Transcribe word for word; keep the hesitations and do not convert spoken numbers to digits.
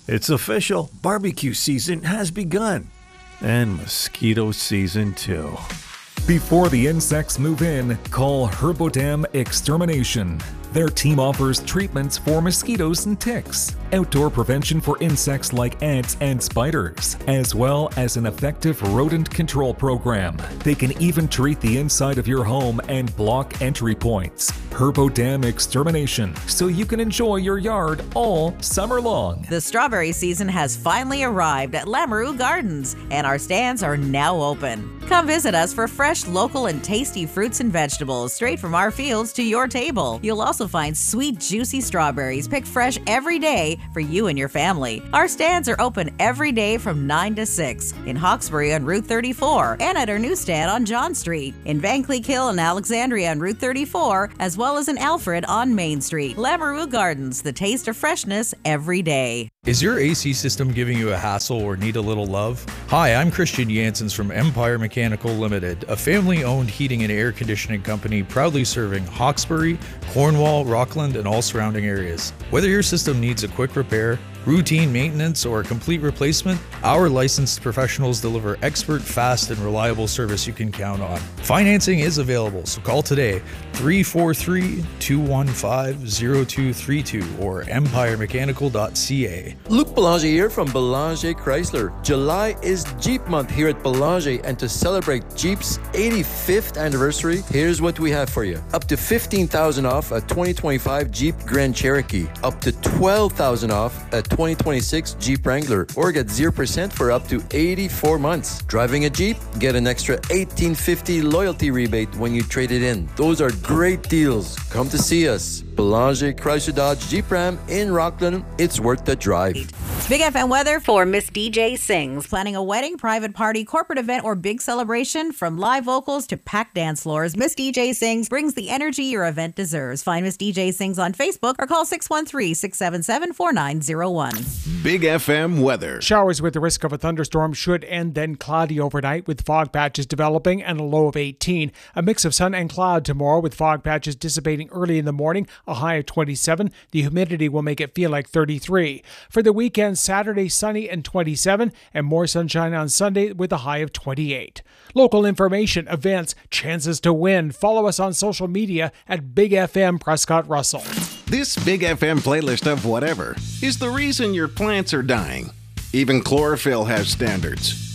It's official. Barbecue season has begun. And mosquito season too. Before the insects move in, call Herbodam Extermination. Their team offers treatments for mosquitoes and ticks, outdoor prevention for insects like ants and spiders, as well as an effective rodent control program. They can even treat the inside of your home and block entry points. Herbodam Extermination, so you can enjoy your yard all summer long. The strawberry season has finally arrived at Lamoureux Gardens, and our stands are now open. Come visit us for fresh, local, and tasty fruits and vegetables straight from our fields to your table. You'll also find sweet, juicy strawberries picked fresh every day for you and your family. Our stands are open every day from nine to six in Hawkesbury on Route thirty-four and at our newsstand on John Street, in Van Cleek Hill and Alexandria on Route thirty-four, as well as in Alfred on Main Street. Lamoureux Gardens, the taste of freshness every day. Is your A C system giving you a hassle or need a little love? Hi, I'm Christian Janssens from Empire Mechanical Limited, a family-owned heating and air conditioning company proudly serving Hawkesbury, Cornwall, Rockland, and all surrounding areas. Whether your system needs a quick repair, routine maintenance, or a complete replacement, our licensed professionals deliver expert, fast, and reliable service you can count on. Financing is available, so call today three four three, two one five, zero two three two or empire mechanical dot c a. Luc Belanger here from Belanger Chrysler. July is Jeep month here at Belanger, and to celebrate Jeep's eighty-fifth anniversary, here's what we have for you. Up to fifteen thousand dollars off a twenty twenty-five Jeep Grand Cherokee. Up to twelve thousand dollars off a twenty twenty-six Jeep Wrangler, or get zero percent for up to eighty-four months. Driving a Jeep? Get an extra eighteen fifty loyalty rebate when you trade it in. Those are great deals. Come to see us. Belanger Chrysler Dodge Jeep Ram in Rockland. It's worth the drive. Big F M weather for Miss D J Sings. Planning a wedding, private party, corporate event, or big celebration? From live vocals to packed dance floors, Miss D J Sings brings the energy your event deserves. Find Miss D J Sings on Facebook or call six one three, six seven seven, four nine zero one. Big F M weather. Showers with the risk of a thunderstorm should end then cloudy overnight with fog patches developing and a low of eighteen. A mix of sun and cloud tomorrow with fog patches dissipating early in the morning, a high of twenty-seven. The humidity will make it feel like thirty-three. For the weekend, Saturday sunny and twenty-seven, and more sunshine on Sunday with a high of twenty-eight. Local information, events, chances to win. Follow us on social media at Big F M Prescott Russell. This Big F M playlist of whatever is the reason your plants are dying. Even chlorophyll has standards.